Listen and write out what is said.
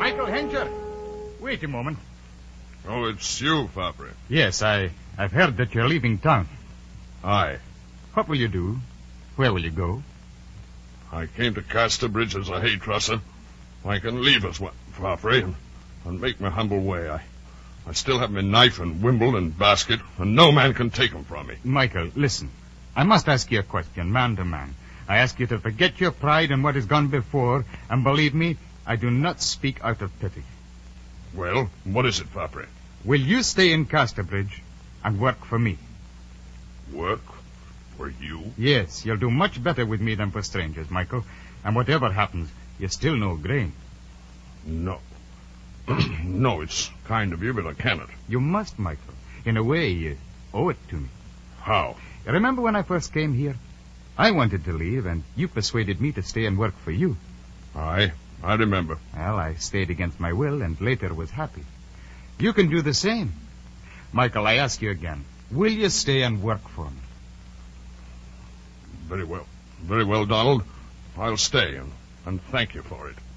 Michael Hencher. Wait a moment. Oh, it's you, Fabre. Yes, I've heard that you're leaving town. Aye. What will you do? Where will you go? I came to Casterbridge as a hay trusser. I can leave us, Fabre, and make my humble way. I still have my knife and wimble and basket, and no man can take 'em from me. Michael, listen. I must ask you a question, man to man. I ask you to forget your pride and what has gone before, and believe me, I do not speak out of pity. Well, what is it, Fabre? Will you stay in Casterbridge and work for me? Work? For you? Yes, you'll do much better with me than for strangers, Michael. And whatever happens, you still know grain. No. No, it's kind of you, but I cannot. You must, Michael. In a way, you owe it to me. How? You remember when I first came here? I wanted to leave, and you persuaded me to stay and work for you. Aye, I remember. Well, I stayed against my will, and later was happy. You can do the same. Michael, I ask you again, will you stay and work for me? Very well. Very well, Donald. I'll stay, and thank you for it.